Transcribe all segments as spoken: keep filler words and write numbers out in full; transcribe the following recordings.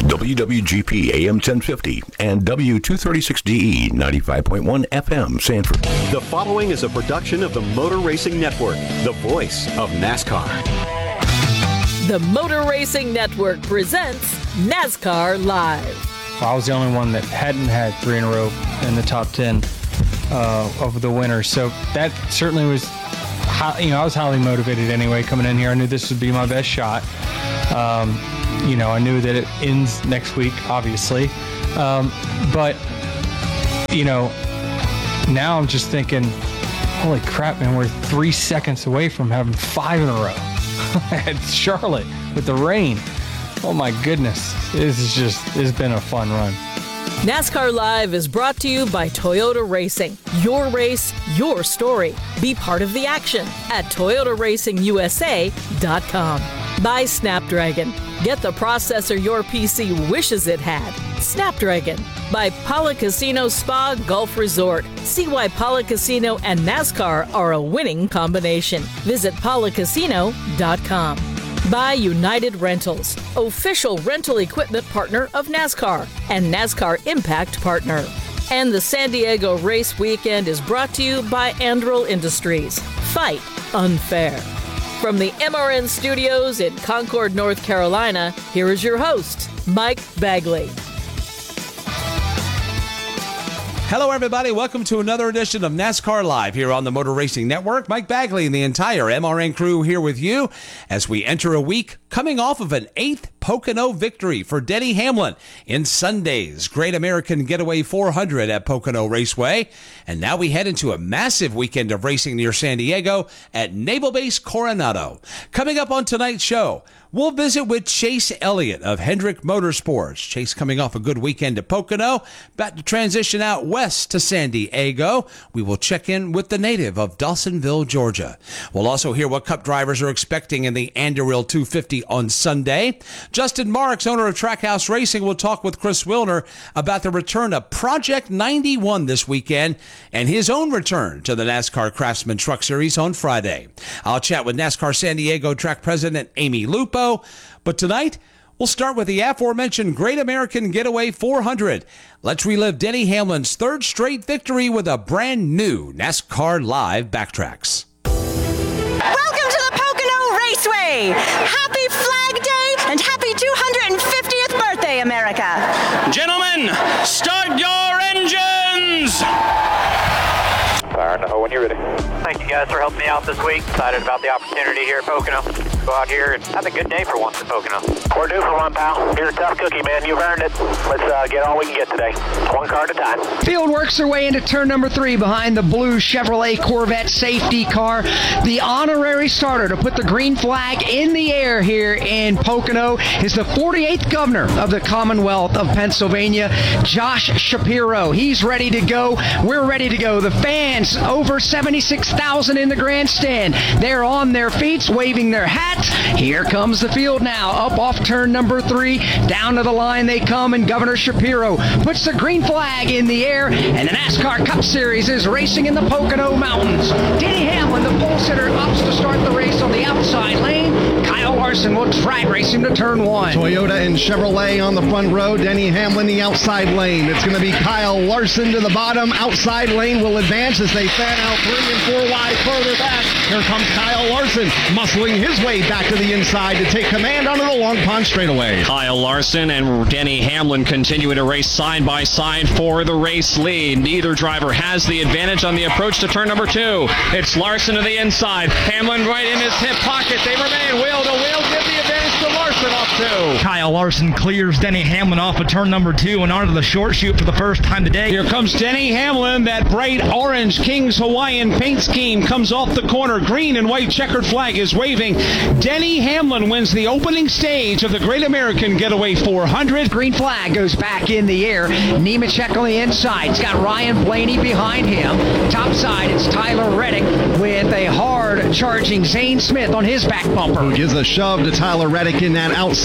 W W G P A M ten fifty and W two thirty-six D E ninety-five point one F M Sanford. The following is a production of the Motor Racing Network, the voice of NASCAR. The Motor Racing Network presents NASCAR Live. I was the only one that hadn't had three in a row in the top ten uh, of the winter, so that certainly was, high, you know, I was highly motivated anyway coming in here. I knew this would be my best shot. Um, you know, I knew that it ends next week, obviously, um, but you know, now I'm just thinking, holy crap, man, we're three seconds away from having five in a row at Charlotte with the rain. Oh my goodness, this is just, it's been a fun run. NASCAR Live is brought to you by Toyota Racing. Your race, your story. Be part of the action at Toyota Racing U S A dot com. By Snapdragon. Get the processor your P C wishes it had. Snapdragon. By Pala Casino Spa Golf Resort. See why Pala Casino and NASCAR are a winning combination. Visit Pala Casino dot com. By United Rentals, official rental equipment partner of NASCAR and NASCAR Impact Partner. And the San Diego Race Weekend is brought to you by Andrel Industries. Fight unfair. From the M R N studios in Concord, North Carolina, here is your host, Mike Bagley. Hello, everybody. Welcome to another edition of NASCAR Live here on the Motor Racing Network. Mike Bagley and the entire M R N crew here with you as we enter a week coming off of an eighth Pocono victory for Denny Hamlin in Sunday's Great American Getaway four hundred at Pocono Raceway. And now we head into a massive weekend of racing near San Diego at Naval Base Coronado. Coming up on tonight's show, we'll visit with Chase Elliott of Hendrick Motorsports. Chase coming off a good weekend at Pocono, about to transition out west to San Diego. We will check in with the native of Dawsonville, Georgia. We'll also hear what Cup drivers are expecting in the Anduril two fifty on Sunday. Justin Marks, owner of Trackhouse Racing, will talk with Chris Wilner about the return of Project ninety-one this weekend and his own return to the NASCAR Craftsman Truck Series on Friday. I'll chat with NASCAR San Diego track president Amy Lupo. But tonight, we'll start with the aforementioned Great American Getaway four hundred. Let's relive Denny Hamlin's third straight victory with a brand new NASCAR Live Backtracks. Welcome to the Pocono Raceway! Happy Flag Day and happy two hundred fiftieth birthday, America! Gentlemen, start your engines! Fire in the hole when you're ready. Thank you guys for helping me out this week. Excited about the opportunity here at Pocono. Go out here and have a good day for once at Pocono. We're due for one, pal. You're a tough cookie, man. You've earned it. Let's uh, get all we can get today. One car at a time. Field works their way into turn number three behind the blue Chevrolet Corvette safety car. The honorary starter to put the green flag in the air here in Pocono is the forty-eighth governor of the Commonwealth of Pennsylvania, Josh Shapiro. He's ready to go. We're ready to go. The fans, over seventy-six thousand in the grandstand. They're on their feet, waving their hats. Here comes the field now, up off turn number three. Down to the line they come, and Governor Shapiro puts the green flag in the air, and the NASCAR Cup Series is racing in the Pocono Mountains. Denny Hamlin, the pole sitter, opts to start the race on the outside lane. Kyle Larson will drag race him to turn one. Toyota and Chevrolet on the front row. Denny Hamlin, the outside lane. It's going to be Kyle Larson to the bottom. Outside lane will advance as they fan out three and four wide further back. Here comes Kyle Larson, muscling his way back to the inside to take command onto the Long Pond straightaway. Kyle Larson and Denny Hamlin continue to race side by side for the race lead. Neither driver has the advantage on the approach to turn number two. It's Larson to the inside. Hamlin right in his hip pocket. They remain wheel to wheel. Give the advantage to Larson off two. Kyle Larson clears Denny Hamlin off of turn number two and onto the short chute for the first time today. Here comes Denny Hamlin. That bright orange King's Hawaiian paint scheme comes off the corner. Green and white checkered flag is waving. Denny Hamlin wins the opening stage of the Great American Getaway four hundred. Green flag goes back in the air. Nemechek on the inside. He's got Ryan Blaney behind him. Top side, it's Tyler Reddick with a hard charging Zane Smith on his back bumper. Who gives a shove to Tyler Reddick in that outside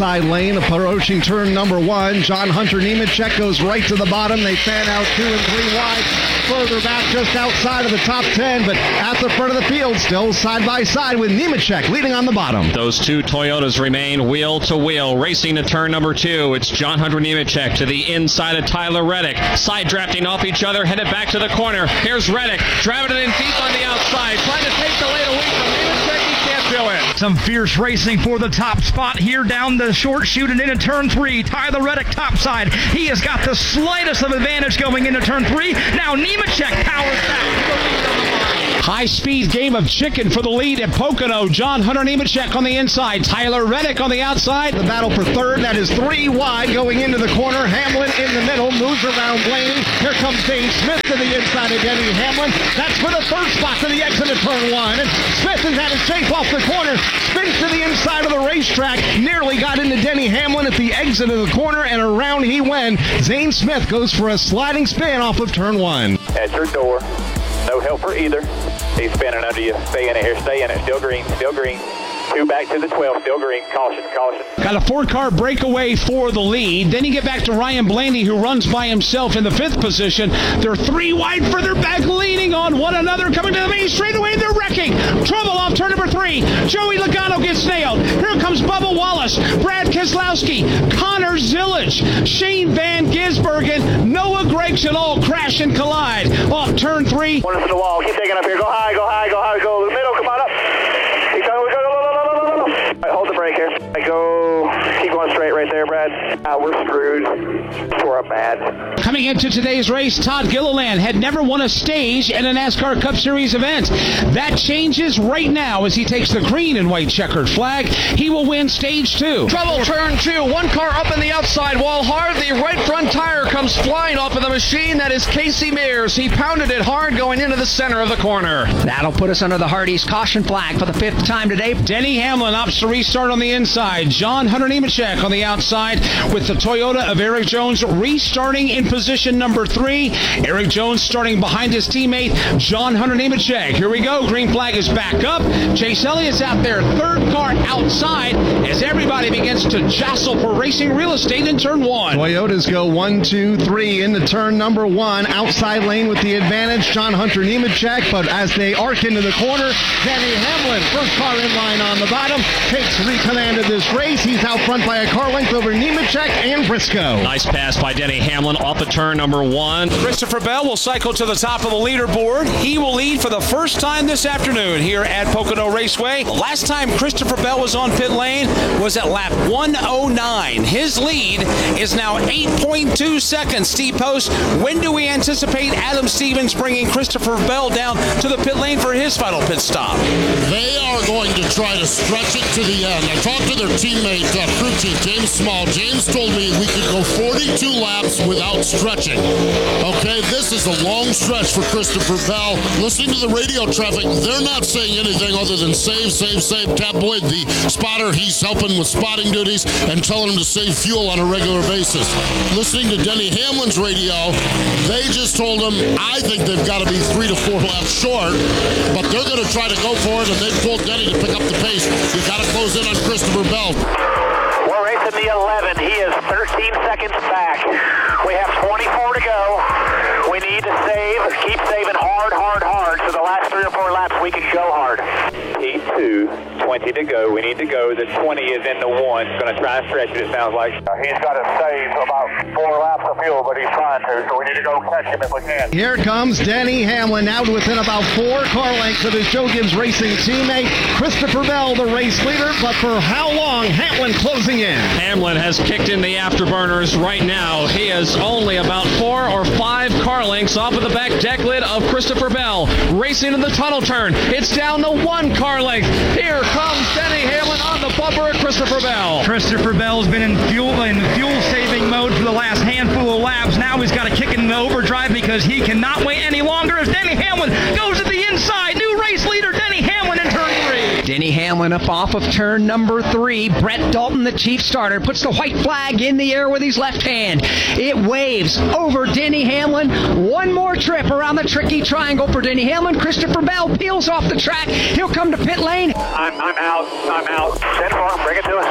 outside lane, approaching turn number one. John Hunter Nemechek goes right to the bottom. They fan out two and three wide. Further back just outside of the top ten, but at the front of the field, still side by side with Nemechek leading on the bottom. Those two Toyotas remain wheel to wheel, racing to turn number two. It's John Hunter Nemechek to the inside of Tyler Reddick. Side drafting off each other, headed back to the corner. Here's Reddick, driving it in deep on the outside, trying to take the lead away from Nemechek. He can't do it. Some fierce racing for the top spot here down the short chute and into turn three. Tyler Reddick topside. He has got the slightest of advantage going into turn three. Now Nemechek powers back to the lead on the line. High-speed game of chicken for the lead at Pocono. John Hunter Nemechek on the inside. Tyler Reddick on the outside. The battle for third. That is three wide going into the corner. Hamlin in the middle. Moves around Blaney. Here comes Dane Smith to the inside of Denny Hamlin. That's for the third spot to the exit of turn one. And Smith has had a chase off the corner. Spins to the inside of the racetrack. Nearly got into Denny Hamlin at the exit of the corner, and around he went. Zane Smith goes for a sliding spin off of turn one. At your door. No help for either. He's spinning under you. Stay in it here. Stay in it. Still green. Still green. Two back to the twelve. Still green. Caution. Caution. Got a four-car breakaway for the lead. Then you get back to Ryan Blaney, who runs by himself in the fifth position. They're three wide further back, leaning on one another. Coming to the main straightaway. They're wrecking. Trouble off turn number three. Joey Logano gets nailed. Here comes Bubba Wallace, Brad Keselowski, Connor Zillage, Shane Van Gisbergen, Noah Gregson all crash and collide off turn three. One to the wall. Keep taking up here. Go high. Go high. Go high. Go to the middle. Come on up. Keep going. Go. Go. Go. Go. Go. Go. All right, hold the brake here. I go. Keep going straight right there, Brad. Uh, we're screwed. We're bad. Coming into today's race, Todd Gilliland had never won a stage in a NASCAR Cup Series event. That changes right now as he takes the green and white checkered flag. He will win stage two. Trouble turn two. One car up in the outside wall hard. The right front tire comes flying off of the machine. That is Casey Mears. He pounded it hard going into the center of the corner. That'll put us under the Hardee's caution flag for the fifth time today. Denny Hamlin opts to restart on the inside. John Hunter Nemechek on the outside with the Toyota of Eric Jones restarting in position number three. Eric Jones starting behind his teammate, John Hunter Nemechek. Here we go. Green flag is back up. Chase Elliott's out there. Third car outside as everybody begins to jostle for racing real estate in turn one. Toyotas go one, two, three into turn number one. Outside lane with the advantage, John Hunter Nemechek. But as they arc into the corner, Denny Hamlin, first car in line on the bottom, takes recommand of this race. He's out front by a car length over Nemechek and Briscoe. Nice pass by Denny Hamlin off of turn number one. Christopher Bell will cycle to the top of the leaderboard. He will lead for the first time this afternoon here at Pocono Raceway. The last time Christopher Bell was on pit lane was at lap one oh nine. His lead is now eight point two seconds. Steve Post, when do we anticipate Adam Stevens bringing Christopher Bell down to the pit lane for his final pit stop? They are going to try to stretch it to the end. I talked to their teammate, uh, crew chief James Small. James told me we could go forty-two laps without stretching. Okay, this is a long stretch for Christopher Bell. Listening to the radio traffic, they're not saying anything other than save, save, save. Tab Boyd, the spotter, he's helping with spotting duties and telling him to save fuel on a regular basis. Listening to Denny Hamlin's radio, they just told him, I think they've got to be three to four laps short, but they're going to try to go for it, and they've told Denny to pick up the pace. You've got to close in on Christopher Bell. We're racing the eleven. He is thirteen seconds back. We have twenty-four to go. We need to save, keep saving hard, hard, hard. So the last three or four laps, we can go hard. P two, twenty to go. We need to go. The twenty is in the one. Going to try and stretch it, it sounds like. He's got to save about four laps of fuel, but he's trying to. So we need to go catch him if we can. Here comes Denny Hamlin, now within about four car lengths of his Joe Gibbs Racing teammate. Christopher Bell, the race leader, but for how long? Hamlin closing in. Hamlin has kicked in the afterburners right now. He is only about four or five car lengths off of the back deck lid of Christopher Bell. Racing in the tunnel turn. It's down to one car length. Here comes Denny Hamlin on the bumper of Christopher Bell. Christopher Bell's been in fuel in fuel saving mode for the last handful of laps. Now he's got to kick it into overdrive because he cannot wait any longer as Denny Hamlin goes to the inside. New race leader Denny Hamlin in turn three. Denny Hamlin up off of turn number three. Brett Dalton, the chief starter, puts the white flag in the air with his left hand. It waves over Denny Hamlin. One more trip around the tricky triangle for Denny Hamlin. Christopher Bell peels off the track. He'll come to pit lane. I'm, I'm out. I'm out. Send for him. Bring it to us.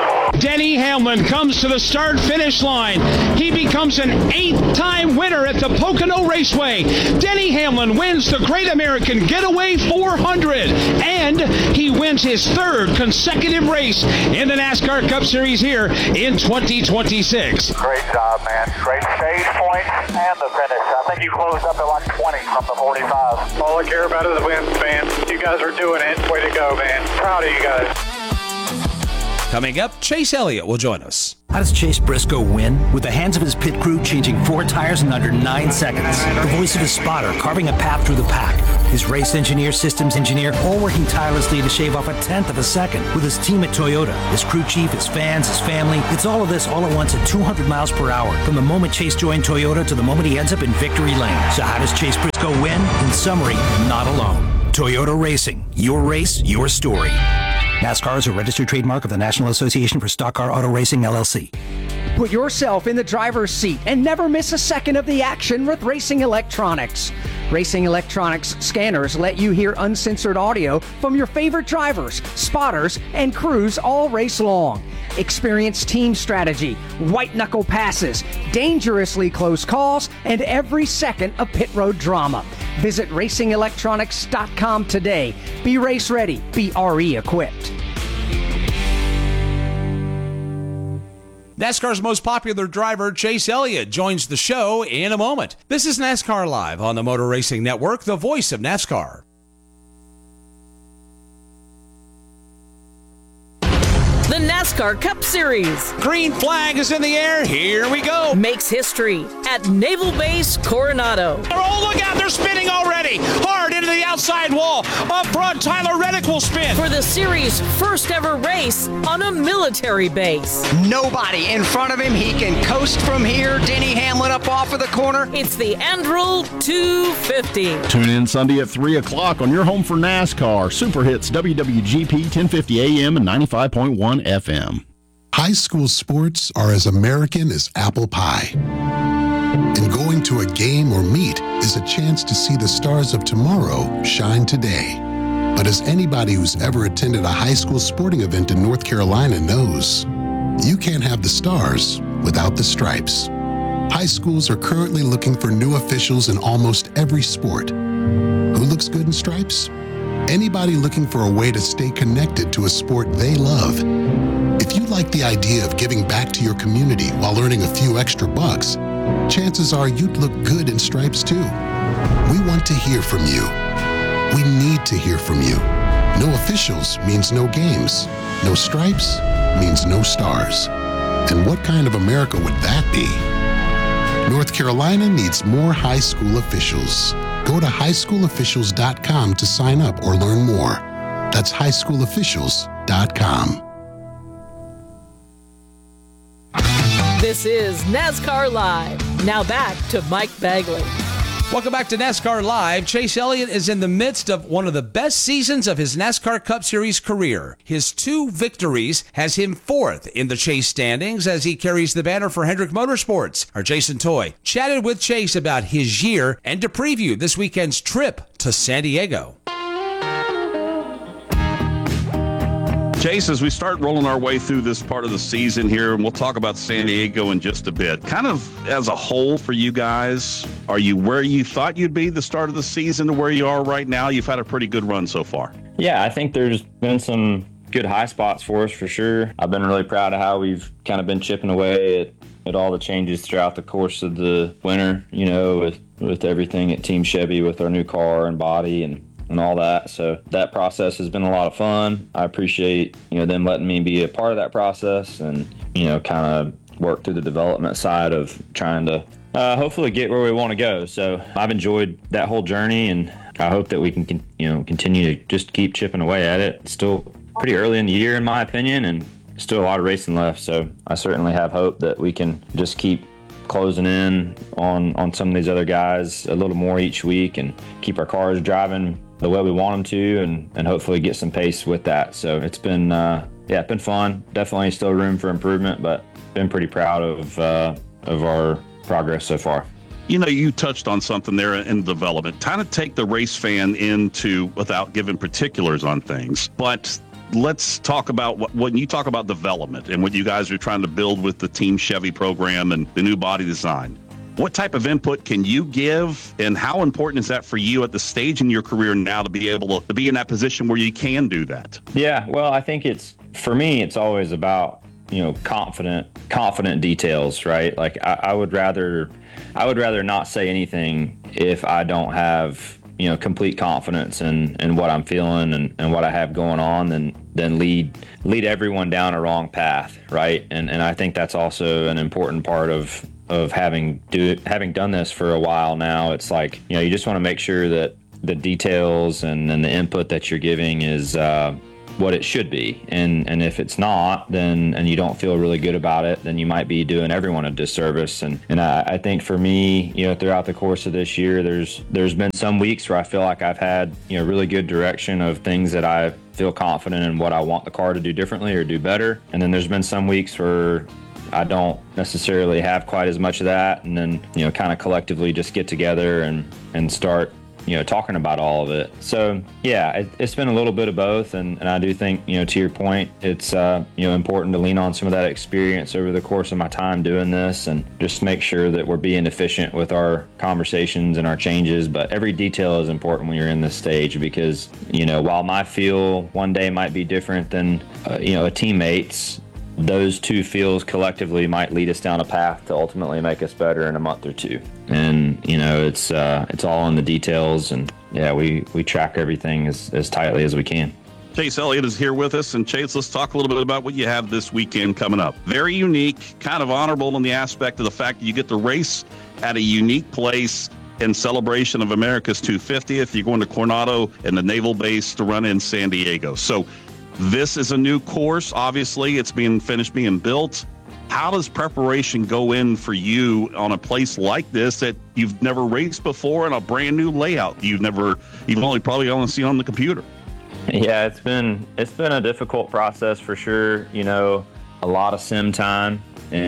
Denny Hamlin comes to the start-finish line. He becomes an eighth-time winner at the Pocono Raceway. Denny Hamlin wins the Great American Getaway four hundred, and he wins his third consecutive race in the NASCAR Cup Series here in twenty twenty-six. Great job, man. Great stage points and the finish. I think you closed up at like twenty from the forty-five. All I care about is the wins, man. You guys are doing it. Way to go, man. Proud of you guys. Coming up, Chase Elliott will join us. How does Chase Briscoe win? With the hands of his pit crew changing four tires in under nine seconds. The voice of his spotter carving a path through the pack. His race engineer, systems engineer, all working tirelessly to shave off a tenth of a second. With his team at Toyota, his crew chief, his fans, his family. It's all of this all at once at two hundred miles per hour. From the moment Chase joined Toyota to the moment he ends up in victory lane. So how does Chase Briscoe win? In summary, not alone. Toyota Racing. Your race, your story. NASCAR is a registered trademark of the National Association for Stock Car Auto Racing, L L C. Put yourself in the driver's seat and never miss a second of the action with Racing Electronics. Racing Electronics scanners let you hear uncensored audio from your favorite drivers, spotters, and crews all race long. Experience team strategy, white-knuckle passes, dangerously close calls, and every second of pit road drama. Visit racing electronics dot com today. Be race ready. Be R E equipped. NASCAR's most popular driver, Chase Elliott, joins the show in a moment. This is NASCAR Live on the Motor Racing Network, the voice of NASCAR. The NASCAR Cup Series. Green flag is in the air. Here we go. Makes history at Naval Base Coronado. Oh, look out. They're spinning already. Hard into the outside wall. Up front, Tyler Reddick will spin. For the series' first ever race on a military base. Nobody in front of him. He can coast from here. Denny Hamlin up off of the corner. It's the Anduril two fifty. Tune in Sunday at three o'clock on your home for NASCAR. Super Hits W W G P ten fifty A M and ninety-five point one F M. High school sports are as American as apple pie. And going to a game or meet is a chance to see the stars of tomorrow shine today. But as anybody who's ever attended a high school sporting event in North Carolina knows, you can't have the stars without the stripes. High schools are currently looking for new officials in almost every sport. Who looks good in stripes? Anybody looking for a way to stay connected to a sport they love. If you like the idea of giving back to your community while earning a few extra bucks, chances are you'd look good in stripes too. We want to hear from you. We need to hear from you. No officials means no games. No stripes means no stars. And what kind of America would that be? North Carolina needs more high school officials. Go to high school officials dot com to sign up or learn more. That's high school officials dot com. This is NASCAR Live. Now back to Mike Bagley. Welcome back to NASCAR Live. Chase Elliott is in the midst of one of the best seasons of his NASCAR Cup Series career. His two victories has him fourth in the Chase standings as he carries the banner for Hendrick Motorsports. Our Jason Toy chatted with Chase about his year and to preview this weekend's trip to San Diego. Chase, as we start rolling our way through this part of the season here, and we'll talk about San Diego in just a bit, kind of as a whole for you guys, are you where you thought you'd be the start of the season to where you are right now? You've had a pretty good run so far. Yeah, I think there's been some good high spots for us for sure. I've been really proud of how we've kind of been chipping away at, at all the changes throughout the course of the winter, you know, with, with everything at Team Chevy with our new car and body and and all that. So that process has been a lot of fun. I appreciate, you know, them letting me be a part of that process and, you know, kind of work through the development side of trying to uh, hopefully get where we want to go. So I've enjoyed that whole journey, and I hope that we can, con- you know, continue to just keep chipping away at it. It's still pretty early in the year, in my opinion, and still a lot of racing left. So I certainly have hope that we can just keep closing in on, on some of these other guys a little more each week and keep our cars driving the way we want them to, and, and hopefully get some pace with that. So it's been, uh, yeah, it's been fun. Definitely still room for improvement, but been pretty proud of uh, of our progress so far. You know, you touched on something there in development. Kind of take the race fan into, without giving particulars on things, but let's talk about what, when you talk about development and what you guys are trying to build with the Team Chevy program and the new body design. What type of input can you give, and how important is that for you at the stage in your career now to be able to, to be in that position where you can do that? Yeah, well, I think it's, for me, it's always about, you know, confident, confident details, right? Like I, I would rather, I would rather not say anything if I don't have, you know, complete confidence in, in what I'm feeling and, and what I have going on, than, than lead, lead everyone down a wrong path, right? And, and I think that's also an important part of, of having do having done this for a while now. It's like, you know, you just want to make sure that the details and, and the input that you're giving is uh, what it should be. And and if it's not, then and you don't feel really good about it, then you might be doing everyone a disservice. And and I, I think for me, you know, throughout the course of this year, there's there's been some weeks where I feel like I've had, you know, really good direction of things that I feel confident in what I want the car to do differently or do better. And then there's been some weeks where I don't necessarily have quite as much of that, and then, you know, kind of collectively just get together and, and start, you know, talking about all of it. So, yeah, it, it's been a little bit of both, and, and I do think, you know, to your point, it's, uh, you know, important to lean on some of that experience over the course of my time doing this and just make sure that we're being efficient with our conversations and our changes. But every detail is important when you're in this stage because, you know, while my feel one day might be different than, uh, you know, a teammate's, those two feels collectively might lead us down a path to ultimately make us better in a month or two. And, you know, it's uh, it's all in the details. And, yeah, we, we track everything as, as tightly as we can. Chase Elliott is here with us. And, Chase, let's talk a little bit about what you have this weekend coming up. Very unique, kind of honorable in the aspect of the fact that you get to race at a unique place in celebration of America's two hundred fiftieth. You're going to Coronado and the Naval Base to run in San Diego. So, this is a new course. Obviously, it's being finished being built. How does preparation go in for you on a place like this that you've never raced before and a brand new layout you've never, you've only probably only seen on the computer? Yeah, it's been it's been a difficult process for sure. You know, a lot of sim time,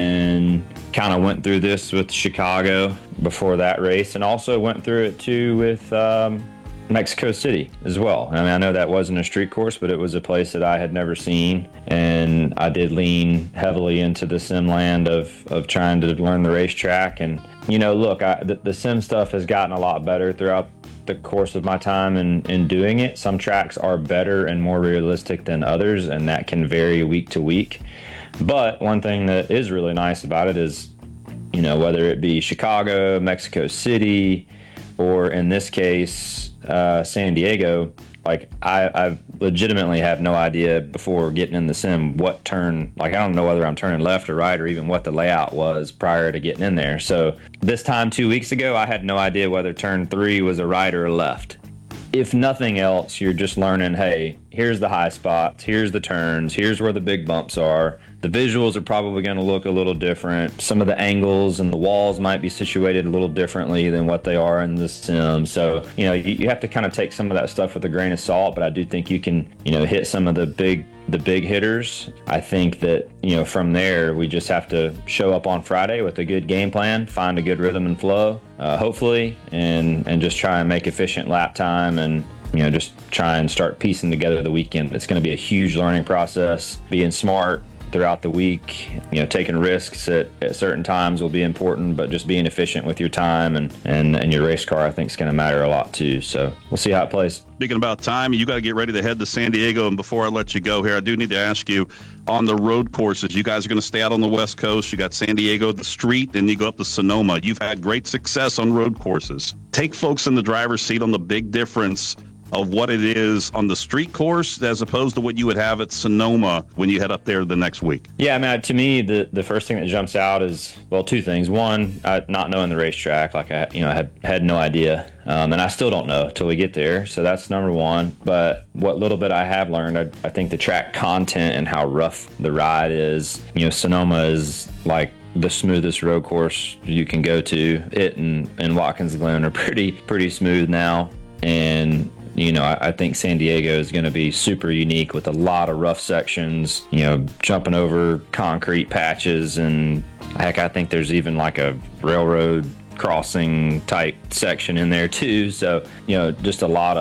and kind of went through this with Chicago before that race, and also went through it too with um, Mexico City as well. I mean, I know that wasn't a street course, but it was a place that I had never seen, and I did lean heavily into the sim land of of trying to learn the racetrack. And, you know, look, I, the, the sim stuff has gotten a lot better throughout the course of my time in, in doing it. Some tracks are better and more realistic than others, and that can vary week to week. But one thing that is really nice about it is, you know, whether it be Chicago, Mexico City, or in this case, uh, San Diego, like I, I legitimately have no idea before getting in the sim what turn, like I don't know whether I'm turning left or right or even what the layout was prior to getting in there. So this time two weeks ago, I had no idea whether turn three was a right or a left. If nothing else, you're just learning, hey, here's the high spots, here's the turns, here's where the big bumps are. The visuals are probably going to look a little different. Some of the angles and the walls might be situated a little differently than what they are in the sim. So, you know, you, you have to kind of take some of that stuff with a grain of salt, but I do think you can, you know, hit some of the big the big hitters. I think that, you know, from there, we just have to show up on Friday with a good game plan, find a good rhythm and flow, uh, hopefully, and, and just try and make efficient lap time and, you know, just try and start piecing together the weekend. It's going to be a huge learning process. Being smart throughout the week, you know, taking risks at, at certain times will be important, but just being efficient with your time and, and, and your race car, I think, is going to matter a lot too. So we'll see how it plays. Speaking about time, you got to get ready to head to San Diego. And before I let you go here, I do need to ask you on the road courses. You guys are going to stay out on the West Coast. You got San Diego, the street, and you go up to Sonoma. You've had great success on road courses. Take folks in the driver's seat on the big difference of what it is on the street course as opposed to what you would have at Sonoma when you head up there the next week. Yeah, I mean, to me, the, the first thing that jumps out is, well, two things. One, I, not knowing the racetrack, like I, you know, had had no idea, um, and I still don't know till we get there. So that's number one. But what little bit I have learned, I, I think the track content and how rough the ride is. You know, Sonoma is like the smoothest road course you can go to. It and, and Watkins Glen are pretty pretty smooth now, and you know, I, I think San Diego is going to be super unique with a lot of rough sections, you know, jumping over concrete patches. And heck, I think there's even like a railroad crossing type section in there too. So, you know, just a lot of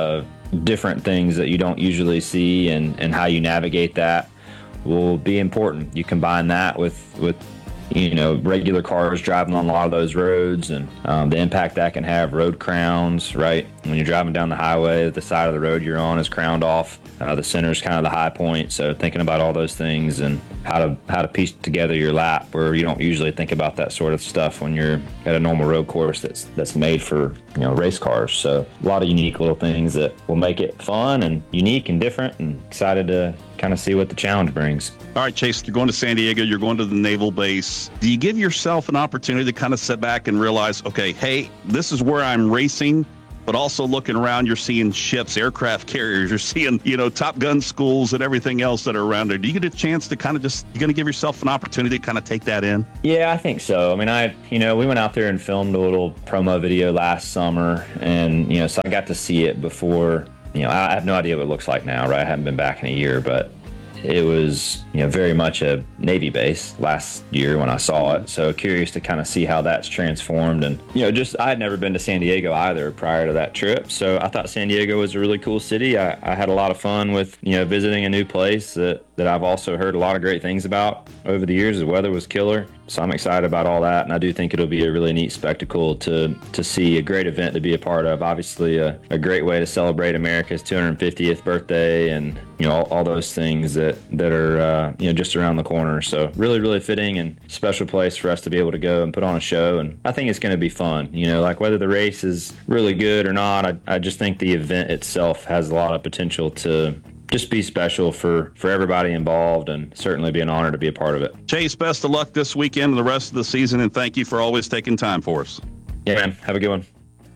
different things that you don't usually see, and, and how you navigate that will be important. You combine that with, with you know, regular cars driving on a lot of those roads, and um, the impact that can have. Road crowns, right? When you're driving down the highway, the side of the road you're on is crowned off. Uh, the center is kind of the high point. So thinking about all those things and how to how to piece together your lap, where you don't usually think about that sort of stuff when you're at a normal road course that's that's made for, you know, race cars. So a lot of unique little things that will make it fun and unique and different, and excited to kind of see what the challenge brings. All right, Chase, you're going to San Diego, you're going to the Naval Base. Do you give yourself an opportunity to kind of sit back and realize, okay, hey, this is where I'm racing, but also looking around, you're seeing ships, aircraft carriers, you're seeing, you know, Top Gun schools and everything else that are around there. Do you get a chance to kind of just, you're going to give yourself an opportunity to kind of take that in? Yeah, I think so. I mean, I, you know, we went out there and filmed a little promo video last summer, and, you know, so I got to see it before. You know, I have no idea what it looks like now, right? I haven't been back in a year, but it was, you know, very much a Navy base last year when I saw it. So curious to kind of see how that's transformed. And, you know, just, I had never been to San Diego either prior to that trip. So I thought San Diego was a really cool city. I, I had a lot of fun with, you know, visiting a new place that, that I've also heard a lot of great things about over the years. The weather was killer. So I'm excited about all that, and I do think it'll be a really neat spectacle to to see, a great event to be a part of. Obviously, a, a great way to celebrate America's two hundred fiftieth birthday, and, you know, all, all those things that that are uh, you know, just around the corner. So really, really fitting and special place for us to be able to go and put on a show, and I think it's going to be fun. You know, like whether the race is really good or not, I, I just think the event itself has a lot of potential to just be special for, for everybody involved, and certainly be an honor to be a part of it. Chase, best of luck this weekend and the rest of the season, and thank you for always taking time for us. Yeah, man. Have a good one.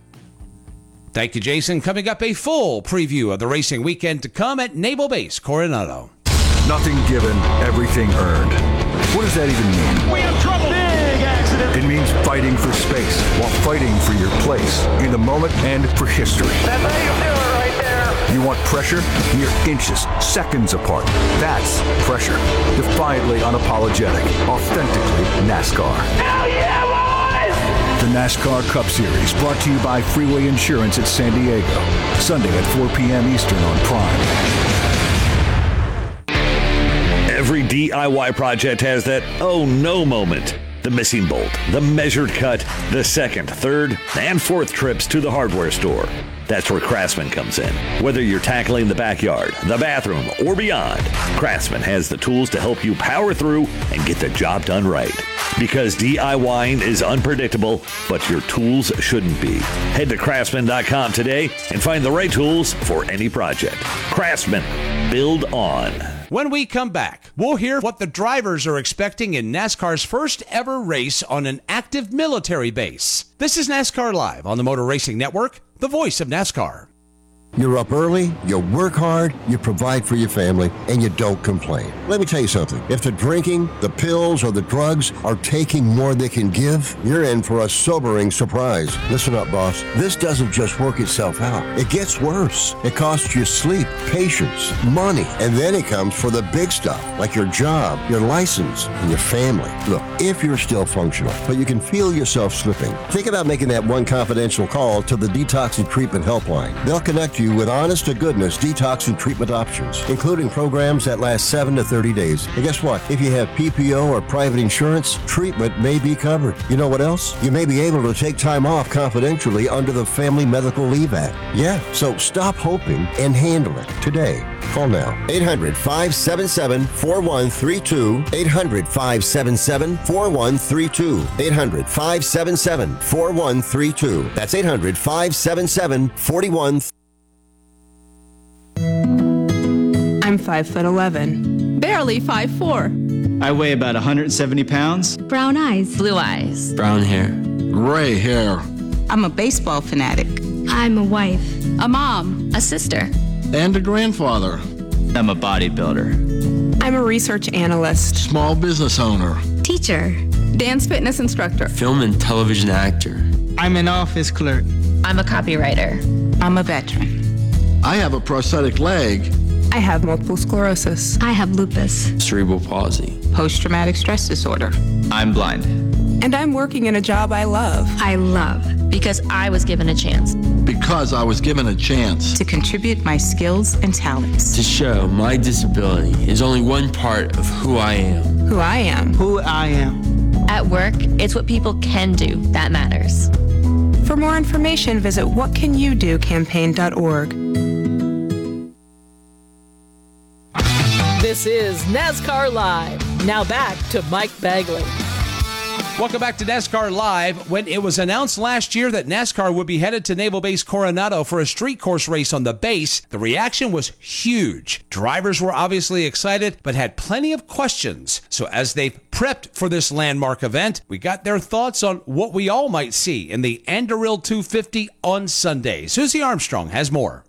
Thank you, Jason. Coming up, a full preview of the racing weekend to come at Naval Base Coronado. Nothing given, everything earned. What does that even mean? We have trouble. Big accident. It means fighting for space while fighting for your place in the moment and for history. That's how you do it right there. You want pressure? Mere inches, seconds apart. That's pressure. Defiantly unapologetic. Authentically NASCAR. Hell yeah, boys! The NASCAR Cup Series, brought to you by Freeway Insurance at San Diego. Sunday at four p.m. Eastern on Prime. Every D I Y project has that oh no moment. The missing bolt, the measured cut, the second, third, and fourth trips to the hardware store. That's where Craftsman comes in. Whether you're tackling the backyard, the bathroom, or beyond, Craftsman has the tools to help you power through and get the job done right. Because DIYing is unpredictable, but your tools shouldn't be. Head to craftsman dot com today and find the right tools for any project. Craftsman, build on. When we come back, we'll hear what the drivers are expecting in NASCAR's first ever race on an active military base. This is NASCAR Live on the Motor Racing Network, the voice of NASCAR. You're up early, you work hard, you provide for your family, and you don't complain. Let me tell you something. If the drinking, the pills, or the drugs are taking more than they can give, you're in for a sobering surprise. Listen up, boss. This doesn't just work itself out. It gets worse. It costs you sleep, patience, money, and then it comes for the big stuff, like your job, your license, and your family. Look, if you're still functional, but you can feel yourself slipping, think about making that one confidential call to the Detox and Treatment Helpline. They'll connect you with honest-to-goodness detox and treatment options, including programs that last seven to thirty days. And guess what? If you have P P O or private insurance, treatment may be covered. You know what else? You may be able to take time off confidentially under the Family Medical Leave Act. Yeah, so stop hoping and handle it today. Call now. eight hundred, five seven seven, four one three two. eight hundred, five seven seven, four one three two. eight hundred, five seven seven, four one three two. That's eight hundred, five seven seven, four one three two. I'm five foot eleven. Barely five four. I weigh about one hundred seventy pounds. Brown eyes. Blue eyes. Brown hair. Gray hair. I'm a baseball fanatic. I'm a wife. A mom. A sister. And a grandfather. I'm a bodybuilder. I'm a research analyst. Small business owner. Teacher. Dance fitness instructor. Film and television actor. I'm an office clerk. I'm a copywriter. I'm a veteran. I have a prosthetic leg. I have multiple sclerosis. I have lupus. Cerebral palsy. Post-traumatic stress disorder. I'm blind. And I'm working in a job I love. I love Because I was given a chance. Because I was given a chance. To contribute my skills and talents. To show my disability is only one part of who I am. Who I am. Who I am. At work, it's what people can do that matters. For more information, visit what can you do campaign dot org. This is NASCAR Live. Now back to Mike Bagley. Welcome back to NASCAR Live. When it was announced last year that NASCAR would be headed to Naval Base Coronado for a street course race on the base, the reaction was huge. Drivers were obviously excited, but had plenty of questions. So as they've prepped for this landmark event, we got their thoughts on what we all might see in the Anduril two fifty on Sunday. Susie Armstrong has more.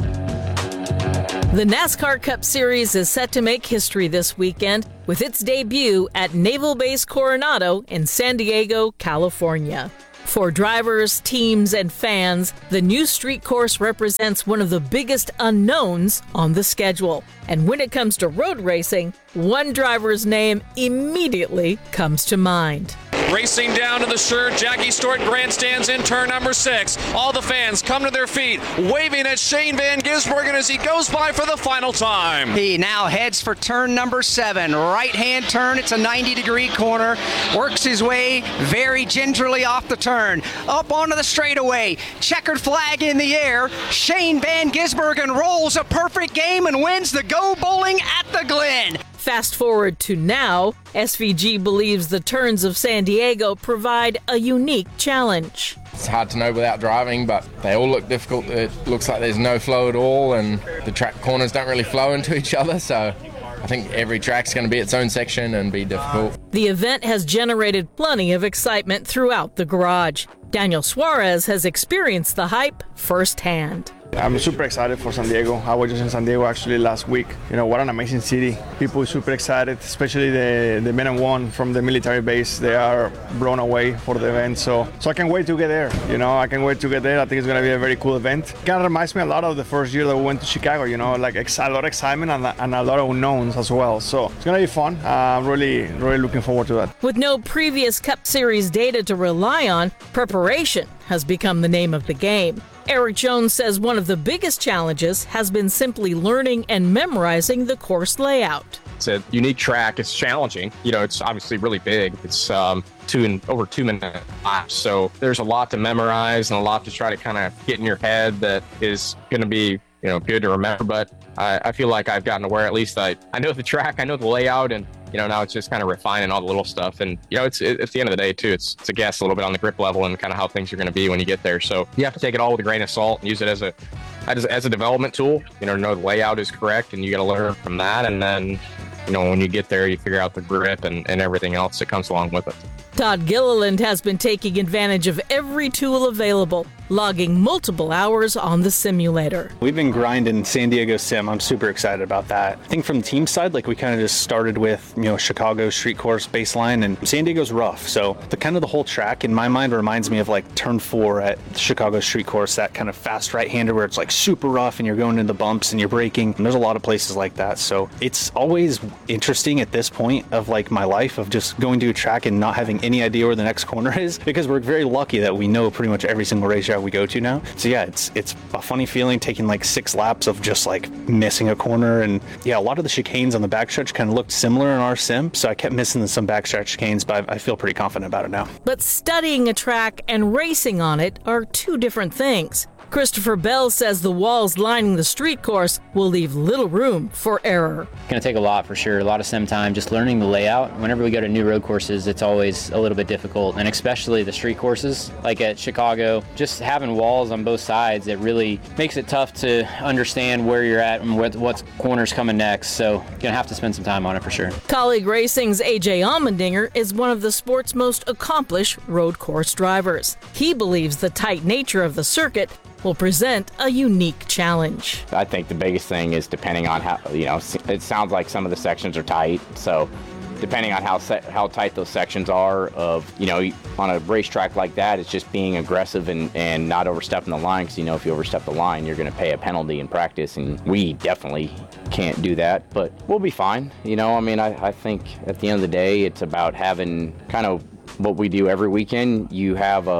The NASCAR Cup Series is set to make history this weekend with its debut at Naval Base Coronado in San Diego, California. For drivers, teams, and fans, the new street course represents one of the biggest unknowns on the schedule. And when it comes to road racing, one driver's name immediately comes to mind. Racing down to the shirt, Jackie Stewart grandstands in turn number six. All the fans come to their feet, waving at Shane Van Gisbergen as he goes by for the final time. He now heads for turn number seven. Right-hand turn, it's a ninety degree corner. Works his way very gingerly off the turn. Up onto the straightaway. Checkered flag in the air. Shane Van Gisbergen rolls a perfect game and wins the Go Bowling at the Glen. Fast forward to now, S V G believes the turns of San Diego provide a unique challenge. It's hard to know without driving, but they all look difficult. It looks like there's no flow at all, and the track corners don't really flow into each other, so I think every track's going to be its own section and be difficult. The event has generated plenty of excitement throughout the garage. Daniel Suarez has experienced the hype firsthand. I'm super excited for San Diego. I was just in San Diego actually last week. You know, what an amazing city. People are super excited, especially the, the men and women from the military base. They are blown away for the event. So so I can't wait to get there. You know, I can't wait to get there. I think it's going to be a very cool event. It kind of reminds me a lot of the first year that we went to Chicago, you know, like a lot of excitement and, and a lot of unknowns as well. So it's going to be fun. Uh, I'm really, really looking forward to that. With no previous Cup Series data to rely on, preparation has become the name of the game. Eric Jones says one of the biggest challenges has been simply learning and memorizing the course layout. It's a unique track. It's challenging. You know, it's obviously really big. It's um, two and over two minute laps. So there's a lot to memorize and a lot to try to kind of get in your head that is going to be, you know, good to remember. But I, I feel like I've gotten to where at least I, I know the track, I know the layout, and you know, now it's just kind of refining all the little stuff. And, you know, it's it, at the end of the day, too, it's, it's a guess a little bit on the grip level and kind of how things are going to be when you get there. So you have to take it all with a grain of salt and use it as a as, as a development tool, you know, know the layout is correct, and you got to learn from that. And then, you know, when you get there, you figure out the grip and, and everything else that comes along with it. Todd Gilliland has been taking advantage of every tool available, logging multiple hours on the simulator. We've been grinding San Diego Sim. I'm super excited about that. I think from the team side, like we kind of just started with, you know, Chicago street course baseline, and San Diego's rough. So the kind of the whole track in my mind reminds me of like turn four at Chicago street course, that kind of fast right-hander where it's like super rough and you're going into bumps and you're braking. And there's a lot of places like that. So it's always interesting at this point of like my life of just going to a track and not having any idea where the next corner is, because we're very lucky that we know pretty much every single racetrack we go to now. So yeah, it's it's a funny feeling taking like six laps of just like missing a corner. And yeah, a lot of the chicanes on the backstretch kind of looked similar in our sim, so I kept missing some backstretch chicanes, but I, I feel pretty confident about it now. But studying a track and racing on it are two different things. Christopher Bell says the walls lining the street course will leave little room for error. It's going to take a lot for sure, a lot of sim time, just learning the layout. Whenever we go to new road courses, it's always a little bit difficult, and especially the street courses, like at Chicago, just having walls on both sides, it really makes it tough to understand where you're at and what, what corner's coming next, so you're going to have to spend some time on it for sure. Colleague Racing's A J Allmendinger is one of the sport's most accomplished road course drivers. He believes the tight nature of the circuit will present a unique challenge. I think the biggest thing is depending on how, you know, it sounds like some of the sections are tight, so depending on how set, how tight those sections are of, you know, on a racetrack like that, it's just being aggressive and, and not overstepping the line, because, you know, if you overstep the line, you're going to pay a penalty in practice, and we definitely can't do that, but we'll be fine. You know, I mean, I, I think at the end of the day, it's about having kind of what we do every weekend. You have a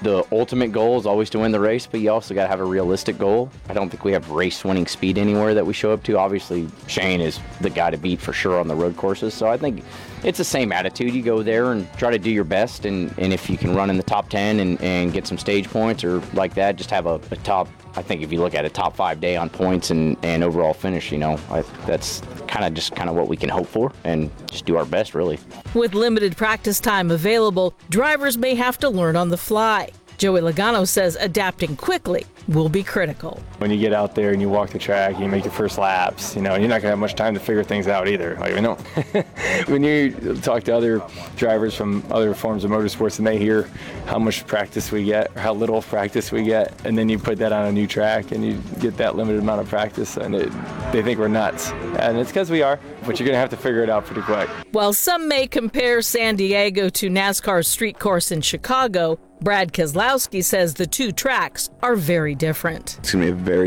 the ultimate goal is always to win the race, but you also got to have a realistic goal. I don't think we have race-winning speed anywhere that we show up to. Obviously, Shane is the guy to beat for sure on the road courses, so I think it's the same attitude. You go there and try to do your best, and, and if you can run in the top ten and, and get some stage points or like that, just have a, a top, I think if you look at a top five day on points and, and overall finish, you know, I, that's kind of just kind of what we can hope for and just do our best, really. With limited practice time available, drivers may have to learn on the fly. Joey Logano says adapting quickly will be critical. When you get out there and you walk the track, you make your first laps, you know, you're not going to have much time to figure things out either. Like, you know, when you talk to other drivers from other forms of motorsports and they hear how much practice we get, or how little practice we get, and then you put that on a new track and you get that limited amount of practice, and it, they think we're nuts. And it's because we are, but you're going to have to figure it out pretty quick. While some may compare San Diego to NASCAR's street course in Chicago, Brad Keselowski says the two tracks are very different. It's going to be a very